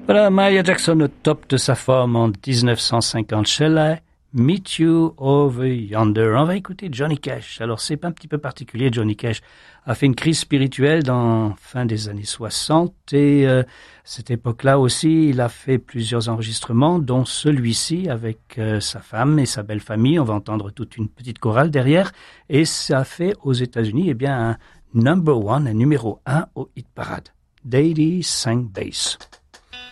Voilà, Maya Jackson au top de sa forme en 1950. Shall I Meet You Over Yonder? On va écouter Johnny Cash. Alors, c'est un petit peu particulier. Johnny Cash a fait une crise spirituelle dans fin des années 60 et cette époque-là aussi, il a fait plusieurs enregistrements, dont celui-ci avec sa femme et sa belle famille. On va entendre toute une petite chorale derrière et ça a fait aux États-Unis, eh bien, un numéro 1 au hit parade. Daddy sang bass.